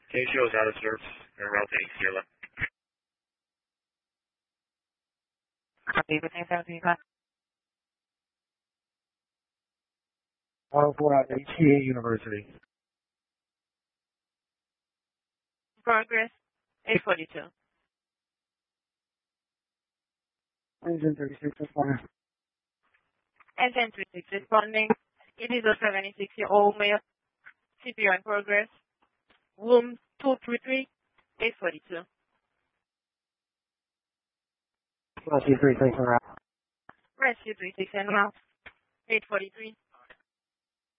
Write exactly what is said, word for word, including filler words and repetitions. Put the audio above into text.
K shows out of service and route to A C eleven. Copy, everything seventeen five. one oh four at H C A University. Progress, eight forty-two. Engine thirty-six responding. Engine thirty-six responding. It is a seventy-six-year-old male. C P R in progress. Room two three three, eight forty-two. Rescue three six en route. Rescue three six en route, eight forty-three.